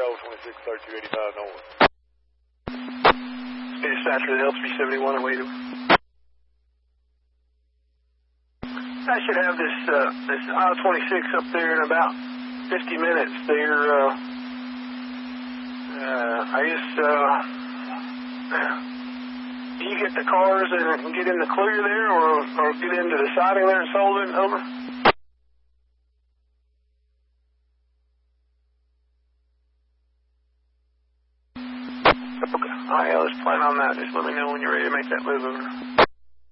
26, 3285 north. Dispatcher to L371 and wait. I should have this aisle 26 up there in about 50 minutes. Do you get the cars and get in the clear there, or get into the siding there and sold it? Over. Okay. All right, let's plan on that. Just let me know when you're ready to make that move over.